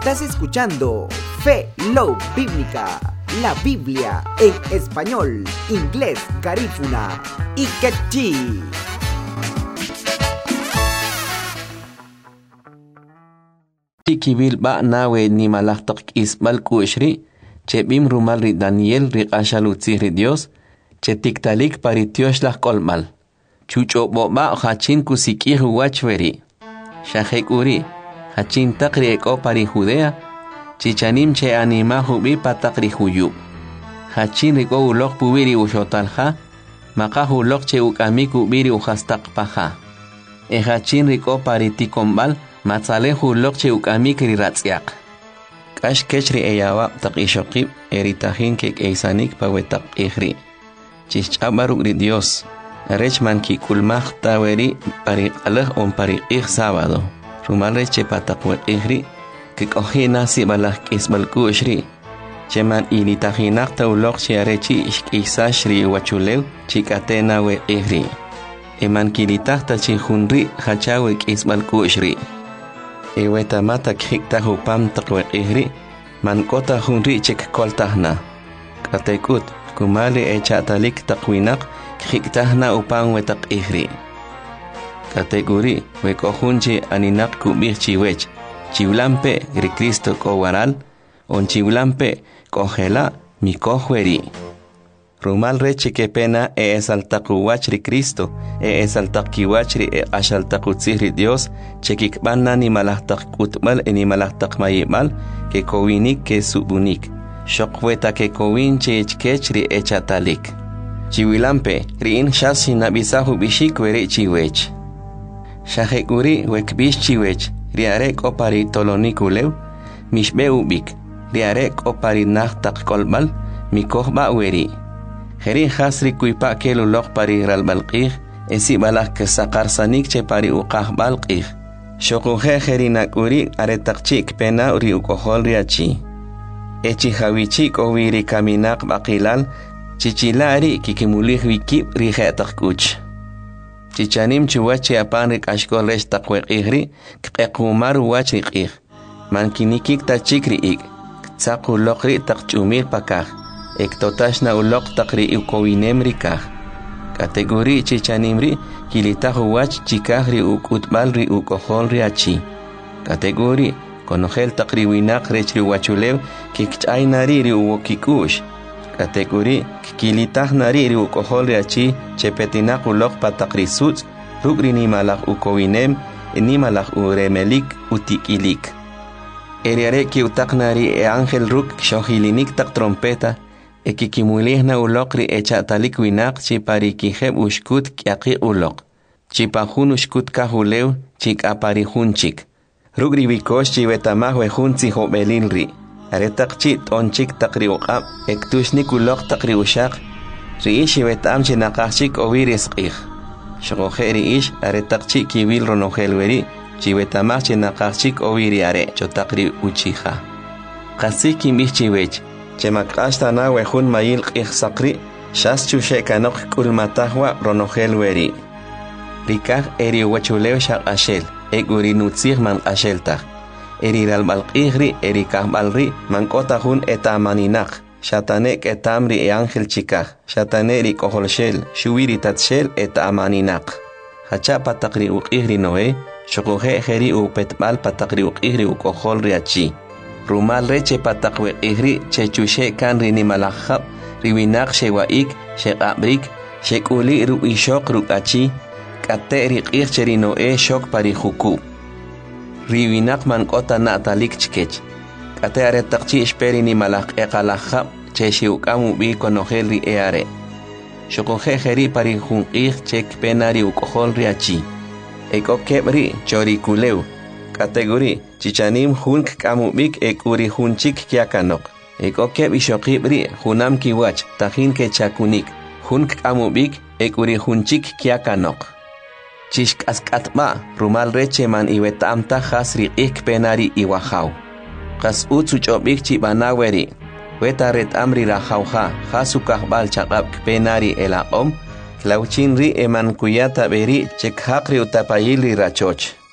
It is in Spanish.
Estás escuchando Fe Love Bíblica, la Biblia en español, inglés, garífuna y quechí. Kibil ba nawe ni malaktak isbal kushri, chebim rumal ri Daniel ri ashalutzi ri Dios, chetiktalik paritiosh la kolmal. Chucho boba hachin kusiki huachveri. Shahek uri, hachin takri eko pari Judea, chichanim che anima hubi patakri huyub. Hachin riko ulok pubiri ushotalha, maka ulok che ukamik ubiri uhastak paha. E hachin riko paritikombal, matzalehu ulok che ukamik riratsiak. Kash kechri eyawa tak ishokib, eritahin kek eisanik pawetak ihri. Chichabaruk ri Dios. Rechman ki kulmach taweri pari alah on pari sábado. Rumalre che patakwe ihri que cojina si balah kisbal kushri. Cheman ilitahinak taulok che arechi ishkisashri wachulew chikatena we ihri. Eman kilitah ta chihunri hachawe kisbal kushri. Eweta mata khikta hupam takwe ihri man kota hunri chik koltahna. Katekut kumali echatalik takwinak Khiktahna upang wetak ihri. Kategori wekohunche aninak kubih chiwech. Chiulampe ri Cristo ko waral. On chiulampe kohela mi kohweri. Rumal reche que pena esaltakuwach ri Cristo. Esaltakiwach ri ashaltakutzih ri Dios. Chekikbana ni malahtak utmal ni malahtak mayimal. Que kowinik que subunik. Shokweta que kowinche echkech ri echatalik. Chiwilampe, riin shasin nabisahu bishik weri chiwech. Shahekuri wekbish chiwech, riarek opari tolonikulew, mishbe ubik, riarek opari nachtak kolbal, mikohba weri. Herin hasri kuipa kelulok pari ralbalqih, esi balak sakarsanik che pari uqahbalqih. Shokuhe herinak uri aretakchik pena uri ukohol riachi. Echi hawichik owiri kaminak bakilal, Chichilari kikimulih wikip rihetak kuch. Chichanim chuwachi apanrik ashkolesh takwek ihri, kekumar wachrik ih. Mankinikik tachikri ik, tsaku lokri takchumir pakah, ektotashna ulok takri ukowinem rikah. Kategori chichanimri, kilitahu wach chikahri ukutbalri ukoholri achi. Kategori, konohel takri winak rechri wachulew, kikchainari ri uwokikush. Kategori kilitah nari ri ukohol riachi chepetinak ulok patakrisut rugri ni malak ukowinem ni malak uremelik utikilik. Eriare ki utak nari angel ruk shohilinik tak trompeta ekikimulihna ulok ri echatalik winak chipari kiheb ushkut kiaki ulok. Chipahun ushkut kahulew chik apari hunchik. Rugri bikosh chivetamah wehunzi hobelin ri. Aretak chit onchik takri uqab, ektushnik ulok takri ushak, riish wetam chinakachik oviris qih. Shokohe riish aretak chik kibil ronohelweri, chiwetamach chinakachik oviri are, chotakri uchiha. Kasik kimbih chiwech, chemakashtana wehun mayil qih sakri, shas chushekanok kulmatahwa ronohelweri. Rikah eri wachulew shak ashel, eguri nutzih man asheltah. Eri ralbalqihri, eri kahbalri, mankotahun etamaninak. Shatanek etamri e ángel chikah. Shataneri koholshel, shuwiri tatshel etamaninak. Hacha patakri uqihri noe, shokohe heri upetbal patakri uqihri ukoholri achi. Rumal reche patakwe ihri, chechushe kanri ni malahab, riwinak shewaik, shekabrik, shekuli ru ishok ru achi, kateri qihcheri noe shok pari huku. Riwinak man kota natalik chkech. Kate are takchi esperi ni malak ekalahab che shiukamu bi konohel ri eare. Shokohe heri pari hunqih chek penari ukohol riachi. Eko kebri chori kulew. Kategori chichanim hunk kamubik ekuri hunchik kiakanok. Eko keb ishokibri hunam kiwach tahin ke chakunik. Hunk kamubik ekuri hunchik kiakanok. Chishk askatma, rumal reche man iwetam tajas riqik penari iwahaw. Kas utsuch obik chibanaweri. Weta ret amri rahawha, hasukah bal chakab penari elaom. Klauchin ri eman kuyata beri chek hakri utapayili rachoch.